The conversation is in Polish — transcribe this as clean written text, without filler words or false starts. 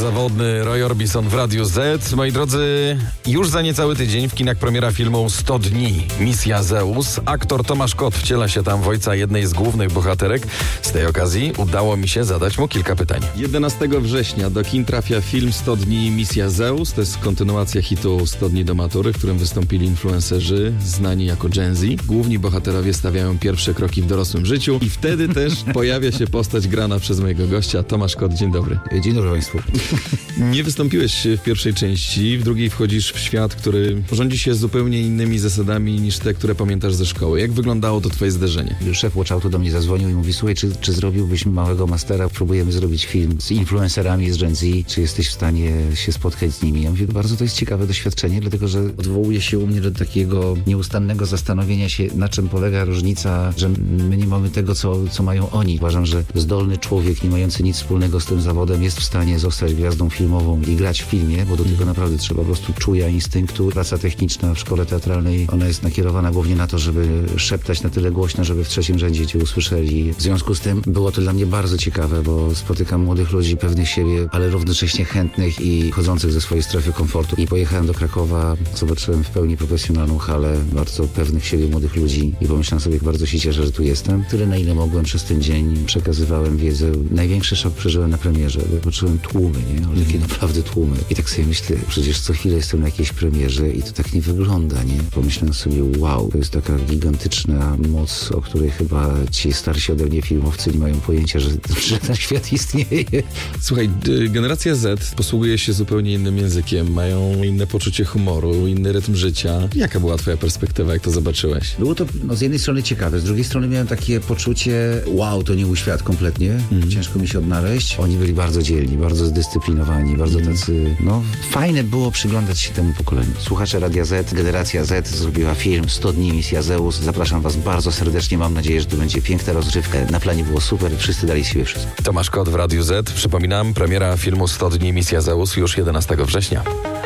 niezawodny Roy Orbison w Radiu Z. Moi drodzy, już za niecały tydzień w kinach premiera filmu 100 dni. Misja Zeus. Aktor Tomasz Kot wciela się tam w ojca jednej z głównych bohaterek. Z tej okazji udało mi się zadać mu kilka pytań. 11 września do kin trafia film 100 dni Misja Zeus. To jest kontynuacja hitu 100 dni do matury, w którym wystąpili influencerzy znani jako Gen Z. Główni bohaterowie stawiają pierwsze kroki w dorosłym życiu i wtedy też pojawia się postać grana przez mojego gościa, Tomasz Kot. Dzień dobry. Dzień dobry Państwu. Nie wystąpiłeś w pierwszej części, w drugiej wchodzisz w świat, który rządzi się zupełnie innymi zasadami niż te, które pamiętasz ze szkoły. Jak wyglądało to twoje zderzenie? Szef Watchoutu do mnie zadzwonił i mówi: słuchaj, czy zrobiłbyś małego mastera? Próbujemy zrobić film z influencerami z Gen Z. Czy jesteś w stanie się spotkać z nimi? Ja mówię: bardzo to jest ciekawe doświadczenie, dlatego że odwołuje się u mnie do takiego nieustannego zastanowienia się, na czym polega różnica, że my nie mamy tego, co mają oni. Uważam, że zdolny człowiek, nie mający nic wspólnego z tym zawodem, jest w stanie zostać gwiazdą filmową i grać w filmie, bo do tego naprawdę trzeba po prostu czuja, instynktu. Praca techniczna w szkole teatralnej, ona jest nakierowana głównie na to, żeby szeptać na tyle głośno, żeby w trzecim rzędzie cię usłyszeli. W związku z tym było to dla mnie bardzo ciekawe, bo spotykam młodych ludzi, pewnych siebie, ale równocześnie chętnych i chodzących ze swojej strefy komfortu. I pojechałem do Krakowa, zobaczyłem w pełni profesjonalną halę bardzo pewnych siebie młodych ludzi i pomyślałem sobie, jak bardzo się cieszę, że tu jestem. Tyle, na ile mogłem przez ten dzień przekazywałem wiedzę. Największy szok przeżyłem na premierze, bo poczułem tłumy, nie? Ale takie naprawdę tłumy. I tak sobie myślę, przecież co chwilę jestem na jakiejś premierze i to tak nie wygląda, nie? Pomyślałem sobie: wow, to jest taka gigantyczna moc, o której chyba ci starsi ode mnie filmowcy nie mają pojęcia, że ten świat istnieje. Słuchaj, generacja Z posługuje się zupełnie innym językiem, mają inne poczucie humoru, inny rytm życia. Jaka była twoja perspektywa, jak to zobaczyłeś? Było to z jednej strony ciekawe, z drugiej strony miałem takie poczucie: wow, to nie mój świat kompletnie. Ciężko mi się odnaleźć. Oni byli bardzo dzielni, bardzo zdyscyplinowani, bardzo tacy... No, fajne było przyglądać się temu pokoleniu. Słuchacze Radia Z, generacja Z zrobiła film 100 dni Misja Zeus. Zapraszam was bardzo serdecznie. Mam nadzieję, że to będzie piękna rozrywka. Na planie było super, wszyscy dali z siebie wszystko. Tomasz Kot w Radiu Z. Przypominam, premiera filmu 100 dni Misja Zeus już 11 września.